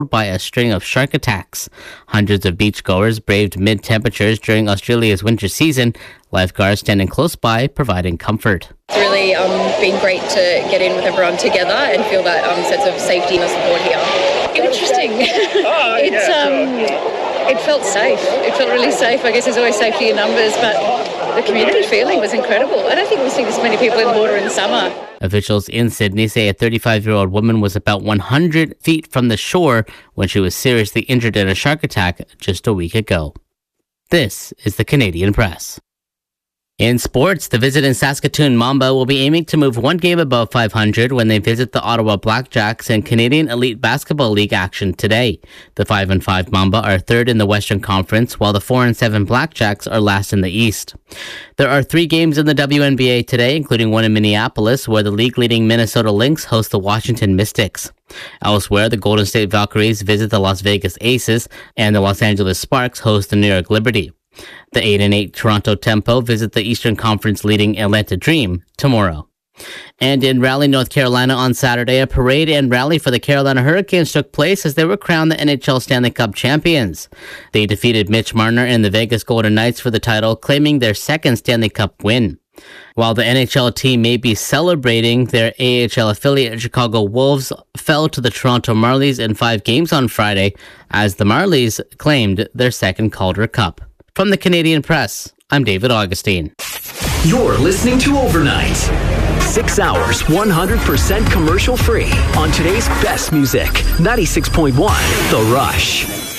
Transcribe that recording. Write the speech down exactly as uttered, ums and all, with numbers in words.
by a string of shark attacks. Hundreds of beachgoers braved mid-temperatures during Australia's winter season, lifeguards standing close by providing comfort. It's really um, been great to get in with everyone together and feel that um, sense of safety and support here. Interesting. it's um, It felt safe. It felt really safe. I guess there's always safety in numbers, but the community feeling was incredible. I don't think we've seen this many people in water in summer. Officials in Sydney say a thirty-five-year-old woman was about one hundred feet from the shore when she was seriously injured in a shark attack just a week ago. This is the Canadian Press. In sports, the Visit Saskatoon Mamba will be aiming to move one game above five hundred when they visit the Ottawa Blackjacks in Canadian Elite Basketball League action today. The five and five Mamba are third in the Western Conference, while the four and seven Blackjacks are last in the East. There are three games in the W N B A today, including one in Minneapolis, where the league-leading Minnesota Lynx host the Washington Mystics. Elsewhere, the Golden State Valkyries visit the Las Vegas Aces, and the Los Angeles Sparks host the New York Liberty. The eight and eight Toronto Tempo visit the Eastern Conference leading Atlanta Dream tomorrow. And in Raleigh, North Carolina on Saturday, a parade and rally for the Carolina Hurricanes took place as they were crowned the N H L Stanley Cup champions. They defeated Mitch Marner and the Vegas Golden Knights for the title, claiming their second Stanley Cup win. While the N H L team may be celebrating, their A H L affiliate Chicago Wolves fell to the Toronto Marlies in five games on Friday as the Marlies claimed their second Calder Cup. From the Canadian Press, I'm David Augustine. You're listening to Overnight. Six hours, one hundred percent commercial free on today's best music. ninety-six point one The Rush.